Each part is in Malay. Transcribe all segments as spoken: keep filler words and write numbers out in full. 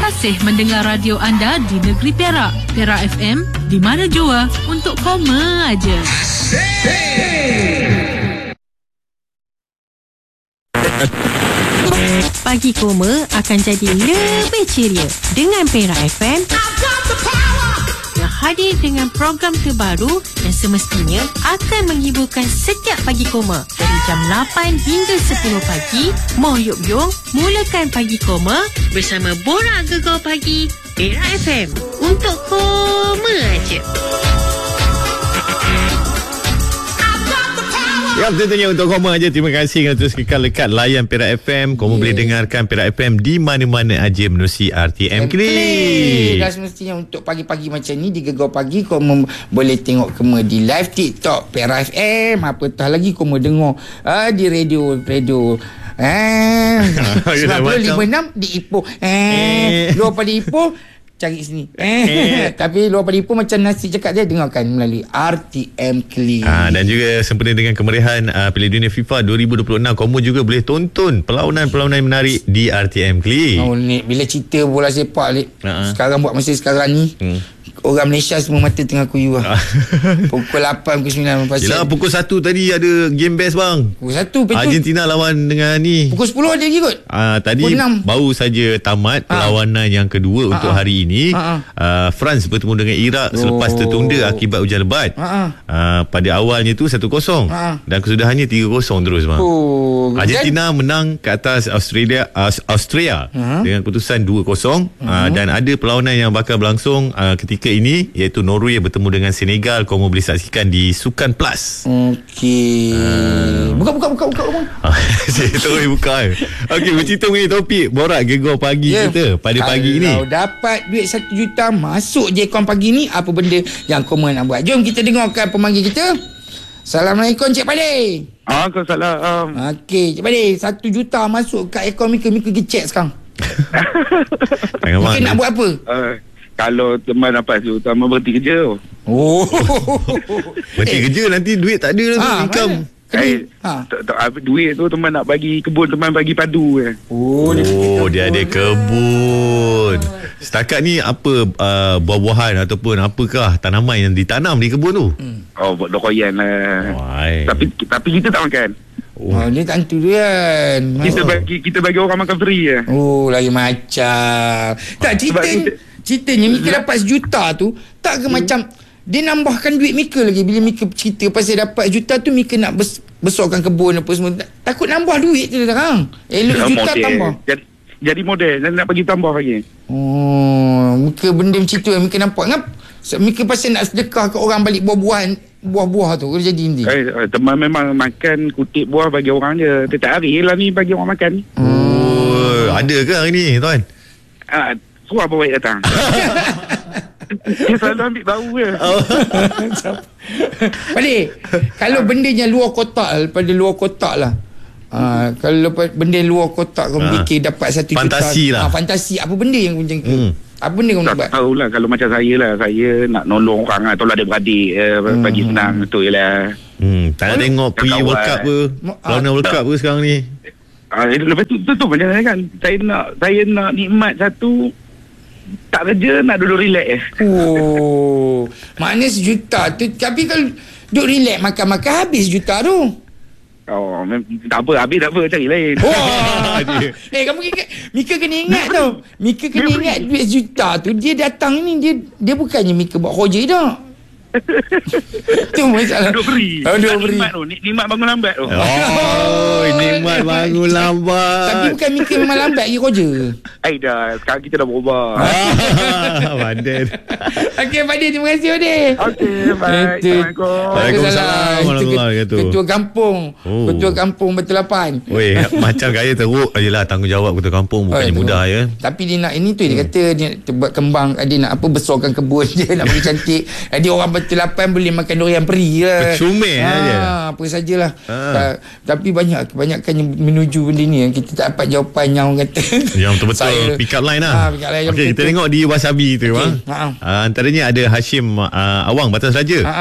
kasih mendengar radio anda di negeri Perak. Perak F M, di mana jua untuk koma aja. Pagi Koma akan jadi lebih ceria dengan Perak F M yang hadir dengan program terbaru yang semestinya akan menghiburkan setiap Pagi Koma dari jam lapan hingga sepuluh pagi. Moh Yuk Yong mulakan Pagi Koma bersama Borak Gegar Pagi Perak F M untuk koma aja. Ya, tentunya untuk koma aja. Terima kasih kerana terus kekal lekat layan Perak F M. Kamu yeah. boleh dengarkan Perak F M di mana-mana aja menerusi R T M Klik. Dan semestinya untuk pagi-pagi macam ni di Gegar Pagi, kamu boleh tengok kema di live TikTok Perak F M. Apatah lagi kamu dengar uh, di radio radio eh sembilan puluh lima enam di Ipoh. Eh, luar pada Ipoh cari sini. Eh, tapi luar pada Ipoh macam nasi cakap dia, dengarkan melalui R T M Klik. Ah, dan juga sempena dengan kemeriahan uh, Piala Dunia FIFA dua ribu dua puluh enam, kamu juga boleh tonton perlawanan-perlawanan menarik di R T M Klik. Oh, ni bila cerita bola sepak ni, uh-huh. sekarang buat masa sekarang ni, hmm. orang Malaysia semua mata tengah kuyuh. Pukul lapan, pukul sembilan pasal. Yelah, pukul satu tadi ada game best bang. Pukul satu betul. Argentina lawan dengan ni. Pukul sepuluh ada lagi kot. Ah, tadi baru saja tamat ha. perlawanan yang kedua ha. untuk hari ini. Ha. Uh, France bertemu dengan Iraq oh. selepas tertunda akibat hujan lebat. Ha. Uh, pada awalnya tu satu kosong ha. dan kesudahannya tiga kosong terus bang. Oh, Argentina dan menang ke atas Australia uh, Austria ha. dengan keputusan dua kosong ha. uh, dan ada perlawanan yang bakal berlangsung uh, ketika ini, iaitu Norway bertemu dengan Senegal. Kamu boleh saksikan di Sukan Plus. Okey. Uh, buka buka buka buka rumah. Saya terus buka. Okey, bercerita mengenai topik Borak Gegar Pagi yeah. kita pada kalau pagi ini. Kalau dapat duit satu juta masuk je akaun pagi ni, apa benda yang kamu nak buat? Jom kita dengarkan pemanggil kita. Assalamualaikum Cik Padi. Waalaikumsalam. Okey, Cik Padi, satu juta masuk kat akaun Mika. Mika kecek sekarang. Mika nak buat apa? Uh. Kalau teman dapat satu juta, teman berhenti kerja. Oh. Berhenti eh. kerja nanti duit tak ada lah tu, income. Eh, ha. t- t- duit tu teman nak bagi kebun, teman bagi padu eh. Oh, oh dia, dia ada kebun. Setakat ni apa uh, buah-buahan ataupun apakah tanaman yang ditanam di kebun tu? Hmm. Oh, buat dokoyan lah. Oh, tapi tapi kita tak makan. Oh, oh dia tak tentu kan. Kita oh. bagi kita bagi orang makan free eh. Oh, lagi macam. Tak cerita ceritanya Mika dapat sejuta tu, tak ke hmm. macam dia nambahkan duit Mika lagi. Bila Mika cerita pasal dapat juta tu, Mika nak bes- besarkan kebun apa semua, takut nambah duit tu sekarang. Elok ya, juta model. Tambah jadi, jadi model dan nak bagi tambah lagi. Oh, Mika benda macam tu Mika nampak ngap. Mika pasal nak sedekah ke orang balik buah-buahan, buah-buah tu jadi ni. Eh, teman memang makan kutip buah bagi orang je. Setiap hari lah ni bagi orang makan. Oh, ada ke hari ni tuan? Ah, suruh apa baik datang. Dia selalu ambil bau je. Padi, kalau bendanya luar kotak, pada luar kotak lah. Uh, kalau benda luar kotak kau ha. fikir dapat satu juta. Fantasi lah. Ha, fantasi. Apa benda yang macam tu? Hmm. Apa benda kau nak buat? Tak tahulah. Kalau macam saya lah, saya nak nolong orang atau lah adik-beradik eh, hmm. bagi senang. Betul je lah. Hmm. Tak nak tengok pre-World Cup ke, Lawan World Cup ke sekarang ni. Ah, lepas tu, tu, tu macam mana kan? Saya nak, saya nak nikmat satu, tak kerja, nak duduk relax. Oh, maknanya sejuta tu. Tapi kalau duduk relax makan-makan, habis juta tu. Oh, tak apa, habis tak apa, cari lain. Wah, eh kamu ingat, Mika kena ingat tau. Mika kena ingat duit sejuta tu dia datang ni, dia dia bukannya Mika buat kerja dah. Tu masalah. Duk beri. Oh, duk beri. Nikmat tu, nikmat bangun lambat tu. Oh, nikmat bangun lambat. Tapi bukan Mika memang lambat pergi kerja. Ai dah, sekarang kita dah berubah. Badan. Okey, Fadil, terima kasih Fadil. Okey, baik. Assalamualaikum. Waalaikumsalam warahmatullahi wabarakatuh. Ketua kampung. Oh. Ketua kampung Betul Lapan. Weh, macam gaya teruk ajalah tanggungjawab ketua kampung bukannya oh, mudah ya. Tapi dia nak ini tu, dia kata dia nak buat kembang, dia nak apa besarkan kebun dia, nak bagi cantik. Dia orang Betul Lapan boleh makan durian peri lah. Comel ha, aja. Apa sajalah. Ha. Ta- tapi banyak kebanyakan yang menuju benda ni yang kita tak dapat jawapan yang orang kata. Yang betul-betul pick up line lah. Ha, pick up line. Okey, kita tengok di Wasabi tu okay. bang. Ha. Uh, antaranya ada Hashim uh, Awang Batas Raja. Ha.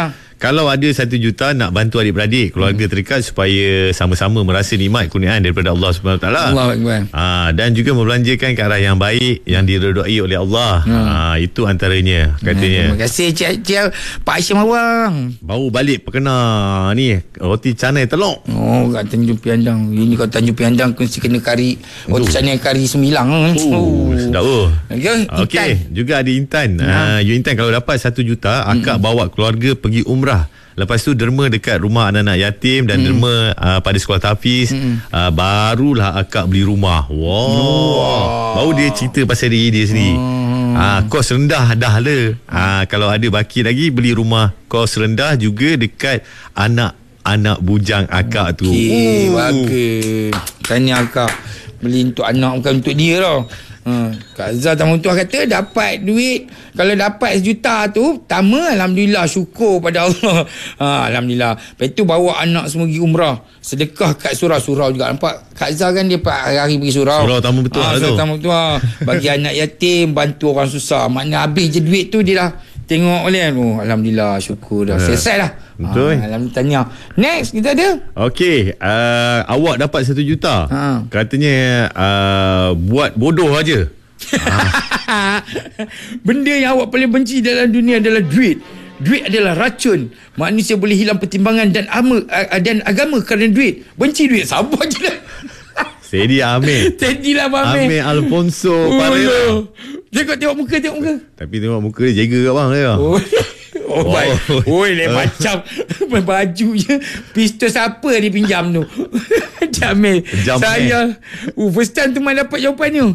kalau ada satu juta nak bantu adik-beradik, keluarga terdekat supaya sama-sama merasa nikmat kurniaan daripada Allah Subhanahu Wa Taala. Allah Akbar. Ha, dan juga membelanjakan ke arah yang baik yang diredai oleh Allah. Hmm. Ha, itu antaranya katanya. Terima kasih Cik Pak Hashim Awang. Baru balik perkena ni roti canai telur. Oh, kat Tanjung Piandang. Ini kat Tanjung Piandang mesti kena kari roti canai kari sembilang. Oh, sedap oh. Okay, Okey, juga ada Intan. Ha. Uh, you Intan kalau dapat satu juta, akak hmm. bawa keluarga pergi umrah. Lepas tu derma dekat rumah anak-anak yatim dan hmm. derma uh, pada sekolah tahfiz. Hmm. Uh, barulah akak beli rumah. Wow. wow. Baru dia cerita pasal diri dia sendiri. Hmm. Uh, kos rendah dah lah. Uh, kalau ada baki lagi beli rumah kos rendah juga dekat anak anak bujang akak tu. Okey, bagus. Tanya akak beli untuk anak bukan untuk dia tau. Ha, Kak Azhar tamu tuah kata dapat duit, kalau dapat sejuta tu pertama alhamdulillah syukur pada Allah. Ha, alhamdulillah. Lepas tu bawa anak semua pergi umrah, sedekah kat surau-surau juga. Nampak Kak Azhar kan dia hari-hari pergi surau. Surau tamu betul ha, lah surau tu. tamu tuah bagi anak yatim, bantu orang susah. Makna habis je duit tu dia dah tengok oleh. Oh, alhamdulillah syukur dah. Selesai dah. Betul. Ha, alhamdulillah. Tanya. Next kita ada. Okey, uh, awak dapat satu juta. Ha. Katanya uh, buat bodoh aja. Ha. Benda yang awak paling benci dalam dunia adalah duit. Duit adalah racun. Manusia boleh hilang pertimbangan dan ama, dan agama kerana duit. Benci duit, sabar je lah. Sedi Amir. Sedilah Amir. Amir Alfonso oh, Parera. Tengok tengok muka, tengok muka. Tapi tengok muka dia jaga kat bang dia. Oh. Oh, oh. baik. Oi, lain macam baju je. Pistol siapa dia pinjam tu? Jamil. Jam Saya uh, first time tu main dapat jawapannya.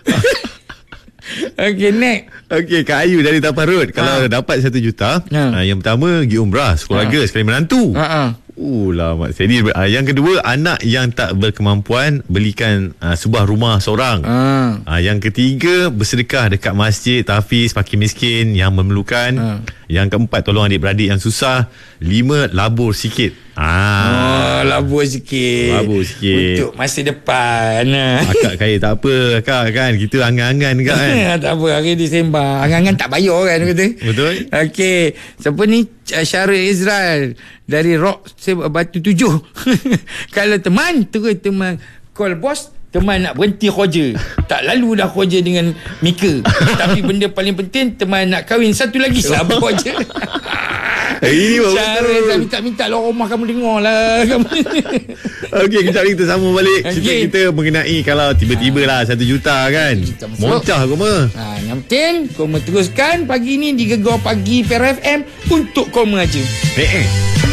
Okey, next. Okey, Kak Ayu dari Tapan Road. Kalau ha. dapat satu juta, ha. yang pertama pergi umrah sekeluarga ha. sekali menantu. Ha. ha. Uh, lama. Jadi uh, yang kedua, anak yang tak berkemampuan belikan uh, sebuah rumah seorang. Uh. Uh, yang ketiga, bersedekah dekat masjid, tahfiz, fakir miskin yang memerlukan. Uh. Yang keempat, tolong adik-beradik yang susah. Lima, labur sikit. Ah, oh, labur sikit. Labur sikit. Untuk masa depan. Akak kaya tak apa, akak kan. Kita angan-angan kan. Tak apa, hari ni sembang. Angan-angan tak bayar kan kata. Betul. Okey, siapa ni? Syarul Israel dari Rock Batu Tujuh. Kalau teman terus teman call bos, teman nak berhenti kerja. Tak lalu dah kerja dengan Mika. Tapi benda paling penting, teman nak kahwin satu lagi. Sabar je. Ini baru Syarul, tak minta-minta lah rumah kamu dengar lah. Okey, kejap lagi kita sambung balik. Okay. Cerita kita mengenai kalau tiba-tiba lah satu juta kan. Moncah koma. Ha, yang penting koma teruskan pagi ni di Gegar Pagi P R F M untuk koma aja. Eh eh.